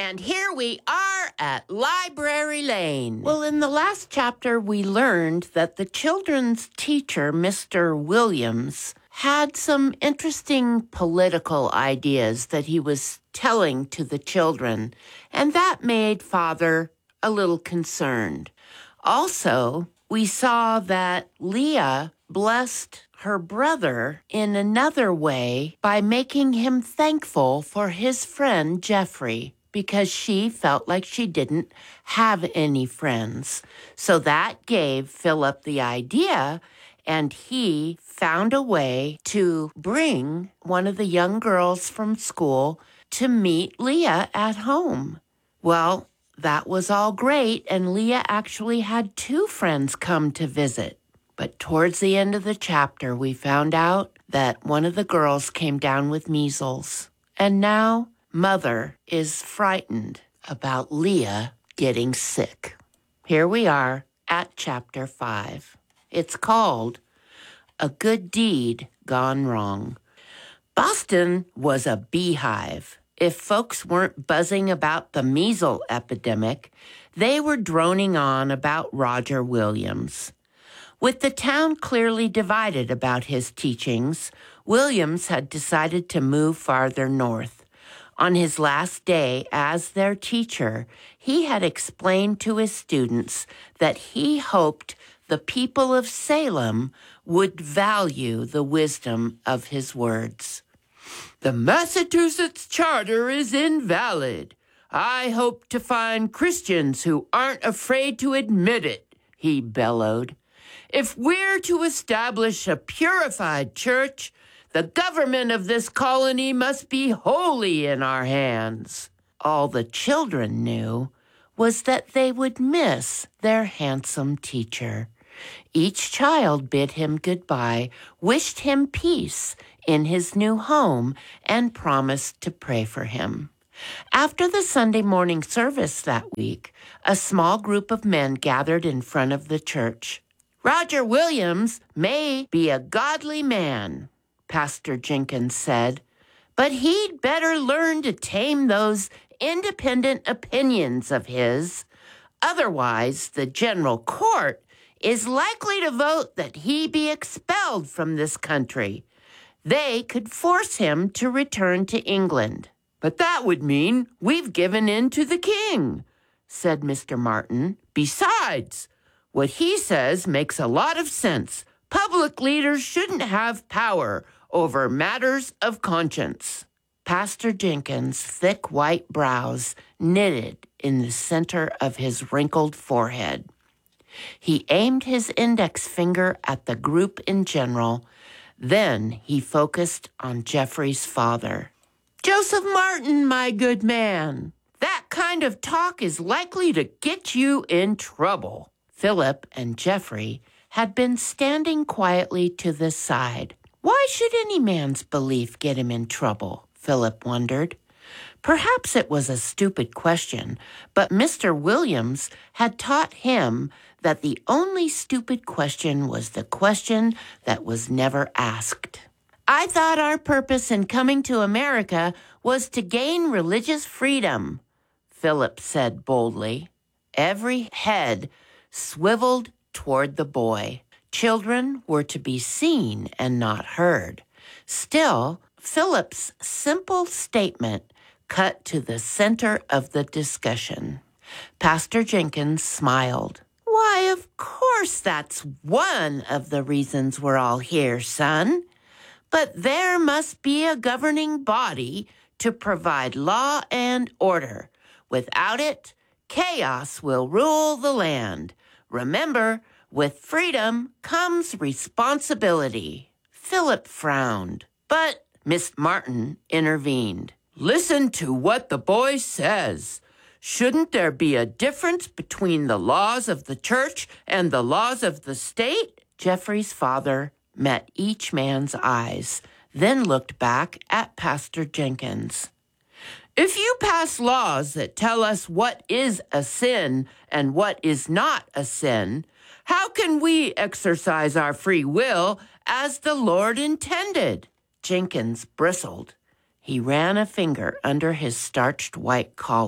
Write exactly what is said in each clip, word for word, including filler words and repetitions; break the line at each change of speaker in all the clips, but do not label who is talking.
And here we are at Library Lane. Well, in the last chapter, we learned that the children's teacher, Mister Williams, had some interesting political ideas that he was telling to the children, and that made Father a little concerned. Also, we saw that Leah blessed her brother in another way by making him thankful for his friend Jeffrey, because she felt like she didn't have any friends. So that gave Philip the idea, and he found a way to bring one of the young girls from school to meet Leah at home. Well, that was all great, and Leah actually had two friends come to visit. But towards the end of the chapter, we found out that one of the girls came down with measles, and now Mother is frightened about Leah getting sick. Here we are at chapter five. It's called A Good Deed Gone Wrong. Boston was a beehive. If folks weren't buzzing about the measles epidemic, they were droning on about Roger Williams. With the town clearly divided about his teachings, Williams had decided to move farther north. On his last day as their teacher, he had explained to his students that he hoped the people of Salem would value the wisdom of his words. The Massachusetts Charter is invalid. I hope to find Christians who aren't afraid to admit it, he bellowed. If we're to establish a purified church, the government of this colony must be wholly in our hands. All the children knew was that they would miss their handsome teacher. Each child bid him goodbye, wished him peace in his new home, and promised to pray for him. After the Sunday morning service that week, a small group of men gathered in front of the church. Roger Williams may be a godly man, Pastor Jenkins said, but he'd better learn to tame those independent opinions of his. Otherwise, the general court is likely to vote that he be expelled from this country. They could force him to return to England. But that would mean we've given in to the king, said Mister Martin. Besides, what he says makes a lot of sense. Public leaders shouldn't have power over matters of conscience. Pastor Jenkins' thick white brows knitted in the center of his wrinkled forehead. He aimed his index finger at the group in general. Then he focused on Jeffrey's father. Joseph Martin, my good man, that kind of talk is likely to get you in trouble. Philip and Jeffrey had been standing quietly to the side. Why should any man's belief get him in trouble? Philip wondered. Perhaps it was a stupid question, but Mister Williams had taught him that the only stupid question was the question that was never asked. I thought our purpose in coming to America was to gain religious freedom, Philip said boldly. Every head swiveled toward the boy. Children were to be seen and not heard. Still, Philip's simple statement cut to the center of the discussion. Pastor Jenkins smiled. Why, of course that's one of the reasons we're all here, son. But there must be a governing body to provide law and order. Without it, chaos will rule the land. Remember, with freedom comes responsibility. Philip frowned, but Miss Martin intervened. Listen to what the boy says. Shouldn't there be a difference between the laws of the church and the laws of the state? Jeffrey's father met each man's eyes, then looked back at Pastor Jenkins. If you pass laws that tell us what is a sin and what is not a sin, how can we exercise our free will as the Lord intended? Jenkins bristled. He ran a finger under his starched white collar.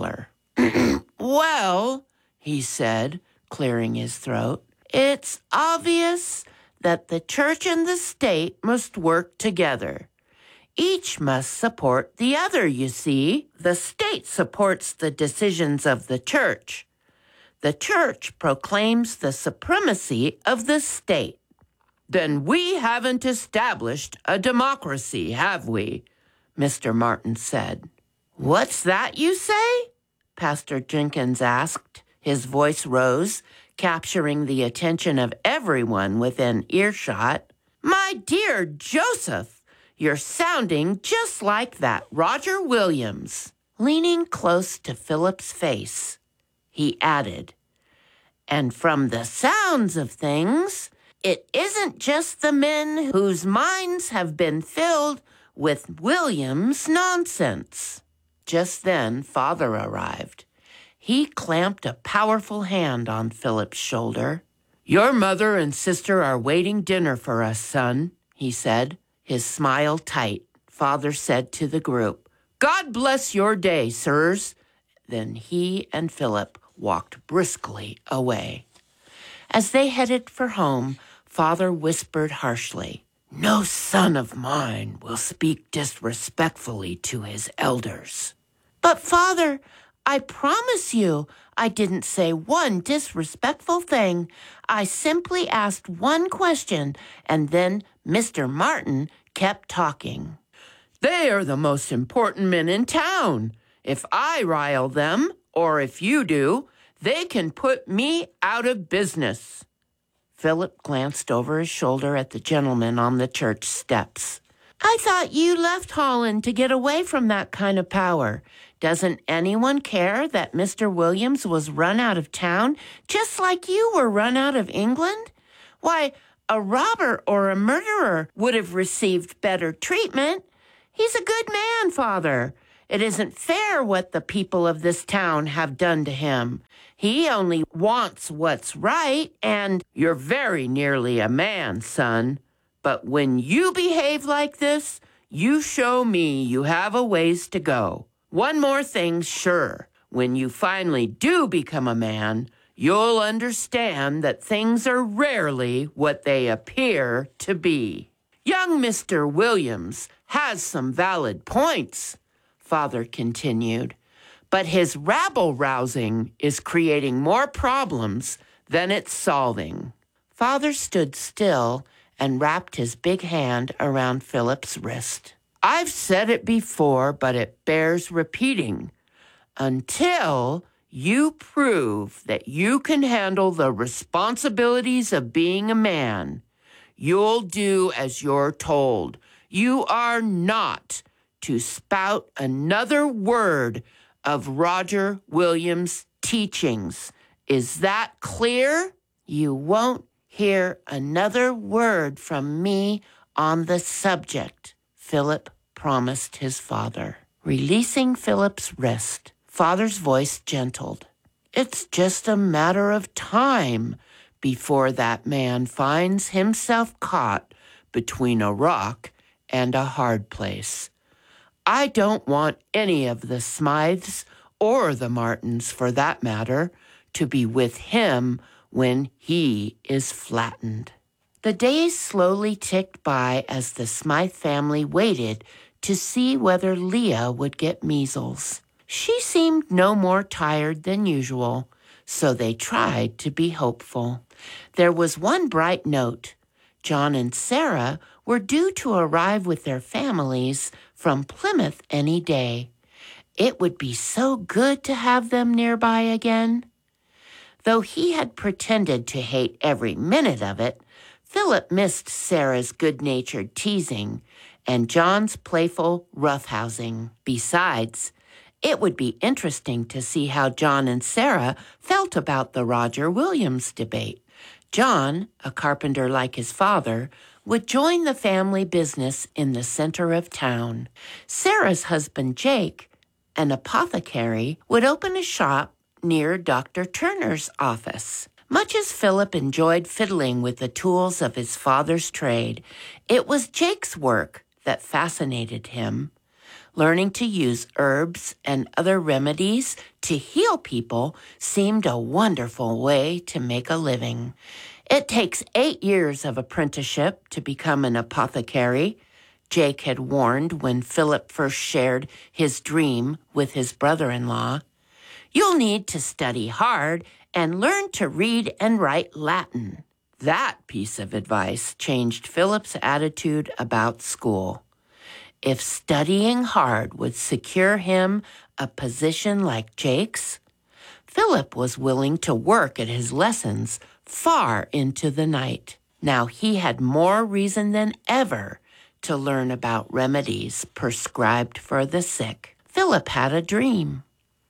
Well, he said, clearing his throat, it's obvious that the church and the state must work together. Each must support the other, you see. The state supports the decisions of the church. The church proclaims the supremacy of the state. Then we haven't established a democracy, have we? Mister Martin said. What's that you say? Pastor Jenkins asked. His voice rose, capturing the attention of everyone within earshot. My dear Joseph, you're sounding just like that Roger Williams. Leaning close to Philip's face, he added, and from the sounds of things, it isn't just the men whose minds have been filled with Williams' nonsense. Just then, Father arrived. He clamped a powerful hand on Philip's shoulder. Your mother and sister are waiting dinner for us, son, he said, his smile tight. Father said to the group, God bless your day, sirs. Then he and Philip walked briskly away. As they headed for home, Father whispered harshly, No son of mine will speak disrespectfully to his elders. But, Father, I promise you, I didn't say one disrespectful thing. I simply asked one question, and then Mister Martin kept talking. They are the most important men in town. If I rile them, or if you do, they can put me out of business. Philip glanced over his shoulder at the gentleman on the church steps. I thought you left Holland to get away from that kind of power. Doesn't anyone care that Mister Williams was run out of town just like you were run out of England? Why, a robber or a murderer would have received better treatment. He's a good man, Father. It isn't fair what the people of this town have done to him. He only wants what's right, and you're very nearly a man, son. But when you behave like this, you show me you have a ways to go. One more thing, sure. When you finally do become a man, you'll understand that things are rarely what they appear to be. Young Mister Williams has some valid points, Father continued, but his rabble-rousing is creating more problems than it's solving. Father stood still and wrapped his big hand around Philip's wrist. I've said it before, but it bears repeating. Until you prove that you can handle the responsibilities of being a man, you'll do as you're told. You are not to spout another word of Roger Williams' teachings. Is that clear? You won't hear another word from me on the subject, Philip promised his father. Releasing Philip's wrist, Father's voice gentled. It's just a matter of time before that man finds himself caught between a rock and a hard place. I don't want any of the Smythes or the Martins, for that matter, to be with him when he is flattened. The days slowly ticked by as the Smythe family waited to see whether Leah would get measles. She seemed no more tired than usual, so they tried to be hopeful. There was one bright note. John and Sarah were due to arrive with their families from Plymouth any day. It would be so good to have them nearby again. Though he had pretended to hate every minute of it, Philip missed Sarah's good-natured teasing and John's playful roughhousing. Besides, it would be interesting to see how John and Sarah felt about the Roger Williams debate. John, a carpenter like his father, would join the family business in the center of town. Sarah's husband, Jake, an apothecary, would open a shop near Doctor Turner's office. Much as Philip enjoyed fiddling with the tools of his father's trade, it was Jake's work that fascinated him. Learning to use herbs and other remedies to heal people seemed a wonderful way to make a living. It takes eight years of apprenticeship to become an apothecary, Jake had warned when Philip first shared his dream with his brother-in-law. You'll need to study hard and learn to read and write Latin. That piece of advice changed Philip's attitude about school. If studying hard would secure him a position like Jake's, Philip was willing to work at his lessons far into the night. Now he had more reason than ever to learn about remedies prescribed for the sick. Philip had a dream.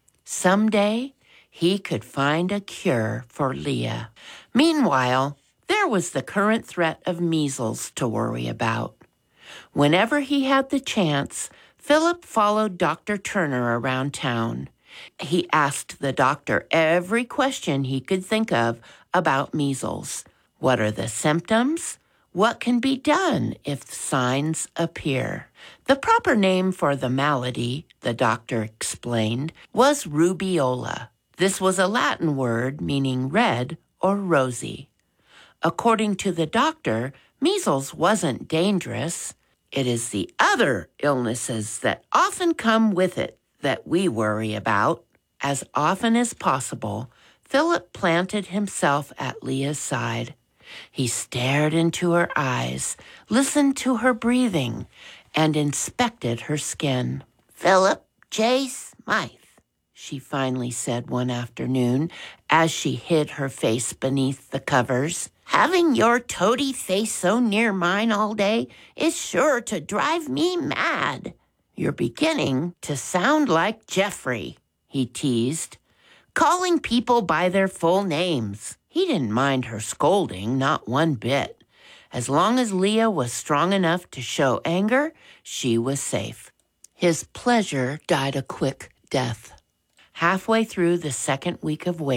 Someday he could find a cure for Leah. Meanwhile, there was the current threat of measles to worry about. Whenever he had the chance, Philip followed Doctor Turner around town. He asked the doctor every question he could think of about measles. What are the symptoms? What can be done if signs appear? The proper name for the malady, the doctor explained, was rubeola. This was a Latin word meaning red or rosy. According to the doctor, measles wasn't dangerous. It is the other illnesses that often come with it that we worry about. As often as possible, Philip planted himself at Leah's side. He stared into her eyes, listened to her breathing, and inspected her skin. "Philip J. Smythe," she finally said one afternoon as she hid her face beneath the covers. "Having your toady face so near mine all day is sure to drive me mad." "You're beginning to sound like Jeffrey," he teased, "calling people by their full names." He didn't mind her scolding, not one bit. As long as Leah was strong enough to show anger, she was safe. His pleasure died a quick death. Halfway through the second week of waiting,